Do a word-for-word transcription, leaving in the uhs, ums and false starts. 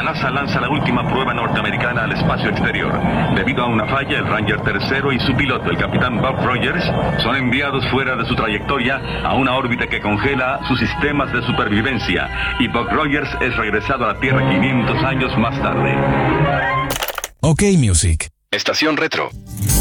NASA lanza la última prueba norteamericana al espacio exterior. Debido a una falla, el Ranger tercero y su piloto, el capitán Buck Rogers, son enviados fuera de su trayectoria a una órbita que congela sus sistemas de supervivencia, y Buck Rogers es regresado a la Tierra quinientos años más tarde. OK Music. Estación Retro.